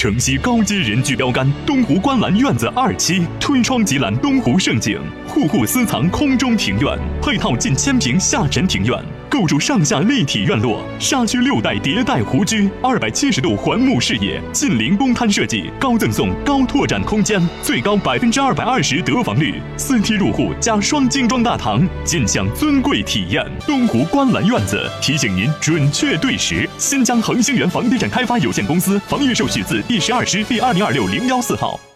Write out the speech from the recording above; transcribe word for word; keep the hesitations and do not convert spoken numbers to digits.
城西高阶人居标杆东湖观澜院子二期，推窗即览东湖胜景，户户私藏空中庭院，配套近千平下沉庭院，构筑上下立体院落，沙区六代迭代湖居，二百七十度环幕视野，近邻公摊设计，高赠送高拓展空间，最高百分之二百二十得房率，四梯入户加双精装大堂，尽享尊贵体验。东湖观澜院子提醒您准确对时。新疆恒星源房地产开发有限公司房业手续字第十二师第二零二六零幺四号。